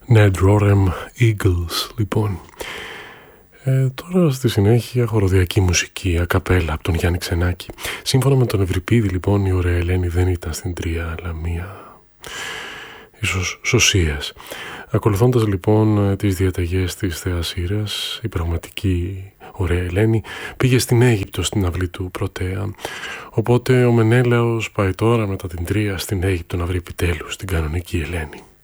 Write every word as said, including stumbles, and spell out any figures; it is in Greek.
Ned Rorem Eagles, λοιπόν. Ε, τώρα στη συνέχεια χοροδιακή μουσική, ακαπέλα από τον Γιάννη Ξενάκη. Σύμφωνα με τον Ευρυπίδη, λοιπόν, η Ωραία Ελένη δεν ήταν στην Τρία, αλλά μία ίσως σωσίας. Ακολουθώντας λοιπόν τις διαταγές της Θεάς Ήρας, η πραγματική Ωραία Ελένη πήγε στην Αίγυπτο στην αυλή του Πρωτέα. Οπότε ο Μενέλαος πάει τώρα μετά την Τρία στην Αίγυπτο να βρει επιτέλους την κανονική Ελένη.